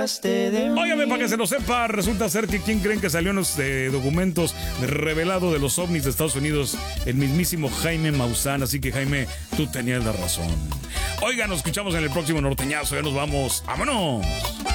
olvidaste de mí. Óigame, para que se lo sepa, resulta ser que ¿quién creen que salió en los documentos revelado de los ovnis de Estados Unidos? El mismísimo Jaime Maussan. Así que, Jaime, tú tenías la razón. Oiga, nos escuchamos en el próximo Norteñazo. Ya nos vamos. ¡Vámonos!